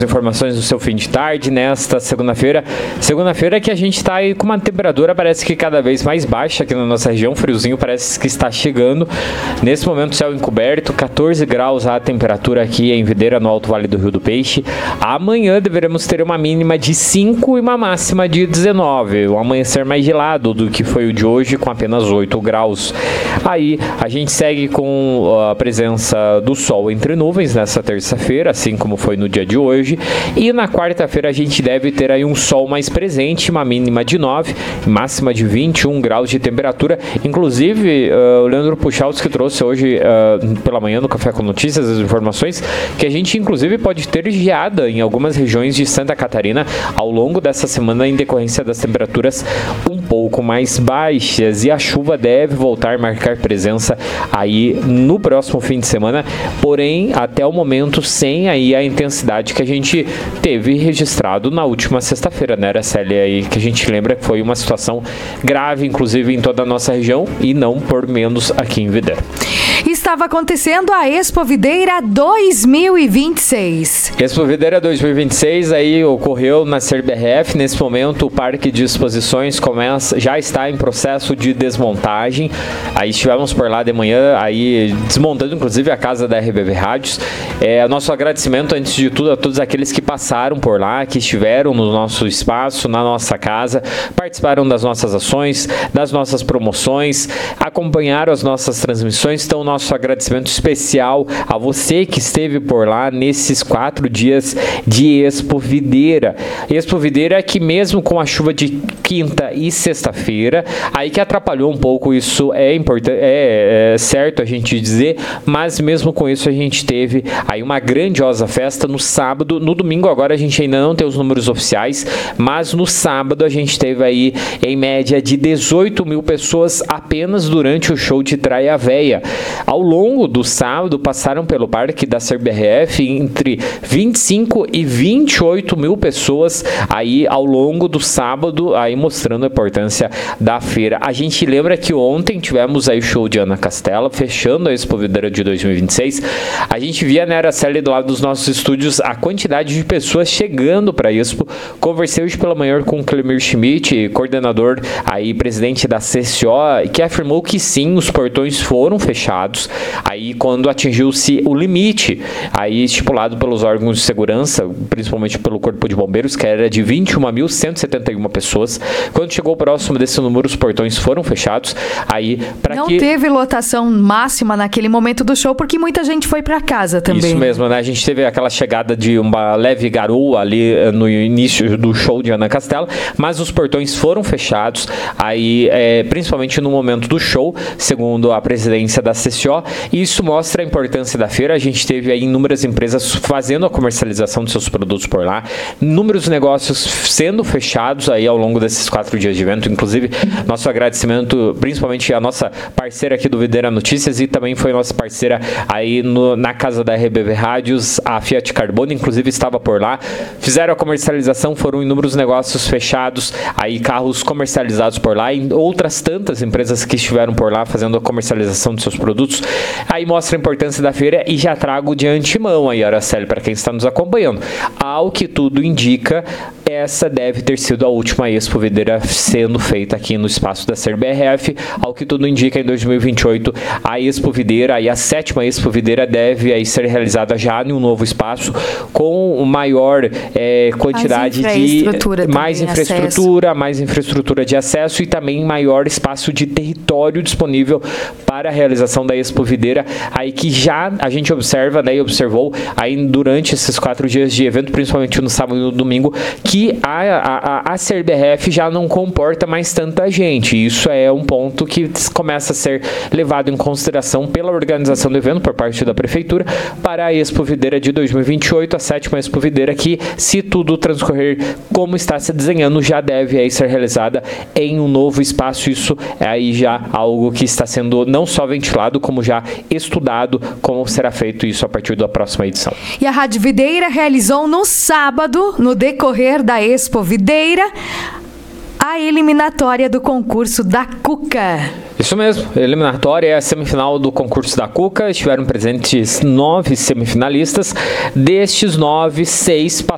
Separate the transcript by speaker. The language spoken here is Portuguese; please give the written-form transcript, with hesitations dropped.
Speaker 1: Informações do seu fim de tarde nesta segunda-feira que a gente está aí com uma temperatura parece que cada vez mais baixa aqui na nossa região, friozinho parece que está chegando, nesse momento céu encoberto, 14 graus a temperatura aqui em Videira, no Alto Vale do Rio do Peixe. Amanhã deveremos ter uma mínima de 5 e uma máxima de 19, um amanhecer mais gelado do que foi o de hoje, com apenas 8 graus. Aí a gente segue com a presença do sol entre nuvens nessa terça-feira, assim como foi no dia de hoje. E na quarta-feira a gente deve ter aí um sol mais presente, uma mínima de 9, máxima de 21 graus de temperatura. Inclusive, o Leandro Puchalski trouxe hoje pela manhã no Café com Notícias as informações que a gente inclusive pode ter geada em algumas regiões de Santa Catarina ao longo dessa semana em decorrência das temperaturas um pouco mais baixas, e a chuva deve voltar a marcar presença aí no próximo fim de semana, porém até o momento sem aí a intensidade que a gente teve registrado na última sexta-feira, né, Araceli? Aí que a gente lembra que foi uma situação grave, inclusive em toda a nossa região e não por menos aqui em Videira.
Speaker 2: Estava acontecendo a Expo Videira 2026.
Speaker 1: Expo Videira 2026 aí ocorreu na CERBRF. Nesse momento o Parque de Exposições já está em processo de desmontagem. Aí estivemos por lá de manhã, aí desmontando inclusive a casa da RBV Rádios. Nosso agradecimento antes de tudo a todos aqueles que passaram por lá, que estiveram no nosso espaço, na nossa casa, participaram das nossas ações, das nossas promoções, acompanharam as nossas transmissões. Então, nosso agradecimento especial a você que esteve por lá nesses 4 dias de Expo Videira. Expo Videira que mesmo com a chuva de quinta e sexta-feira, aí que atrapalhou um pouco, isso é importante, é certo a gente dizer, mas mesmo com isso a gente teve aí uma grandiosa festa no sábado. No domingo agora a gente ainda não tem os números oficiais, mas no sábado a gente teve aí em média de 18 mil pessoas apenas durante o show de Traia Véia. Ao longo do sábado passaram pelo parque da CERBRF entre 25 e 28 mil pessoas aí ao longo do sábado, aí mostrando a importância da feira. A gente lembra que ontem tivemos aí o show de Ana Castela, fechando a Expo Videira de 2026. A gente via, né, Araceli, do lado dos nossos estúdios, a quantidade de pessoas chegando para a Expo. Conversei hoje pela manhã com o Clemir Schmidt, coordenador aí, presidente da CCO, que afirmou que sim, os portões foram fechados aí quando atingiu-se o limite aí estipulado pelos órgãos de segurança, principalmente pelo Corpo de Bombeiros, que era de 21.171 pessoas. Quando chegou próximo desse número, os portões foram fechados. Aí
Speaker 2: não teve lotação máxima naquele momento do show, porque muita gente foi para casa também.
Speaker 1: Isso mesmo, né? A gente teve aquela chegada de uma leve garoa ali no início do show de Ana Castela, mas os portões foram fechados aí, principalmente no momento do show, segundo a presidência da CCO. E isso mostra a importância da feira. A gente teve aí inúmeras empresas fazendo a comercialização de seus produtos por lá, inúmeros negócios sendo fechados aí ao longo desses 4 dias de evento. Inclusive, nosso agradecimento principalmente à nossa parceira aqui do Videira Notícias, e também foi nossa parceira aí na casa da RBV Rádios, a Fiat Carbone, inclusive estava por lá. Fizeram a comercialização, foram inúmeros negócios fechados, aí carros comercializados por lá, e outras tantas empresas que estiveram por lá fazendo a comercialização de seus produtos. Aí mostra a importância da feira, e já trago de antemão aí, Araceli, para quem está nos acompanhando. Ao que tudo indica, essa deve ter sido a última Expo Videira sendo feita aqui no espaço da CERBRF. Ao que tudo indica, em 2028, a Expo Videira, aí a 7ª Expo Videira, deve aí ser realizada já em um novo espaço, com maior quantidade de mais infraestrutura de acesso, e também maior espaço de território disponível para a realização da Expo Videira, aí que já a gente observa, né, e observou aí durante esses 4 dias de evento, principalmente no sábado e no domingo, que a CERBRF já não comporta mais tanta gente. Isso é um ponto que começa a ser levado em consideração pela organização do evento por parte da Prefeitura para a Expo Videira de 2028, a 7ª Expo Videira, que, se tudo transcorrer como está se desenhando, já deve aí ser realizada em um novo espaço. Isso é aí já algo que está sendo não só ventilado, como já estudado, como será feito isso a partir da próxima edição.
Speaker 2: E a Rádio Videira realizou no sábado, no decorrer da Expo Videira, a eliminatória do concurso da Cuca.
Speaker 1: Isso mesmo, eliminatória é a semifinal do concurso da Cuca. Estiveram presentes 9 semifinalistas. Destes 9, 6 passaram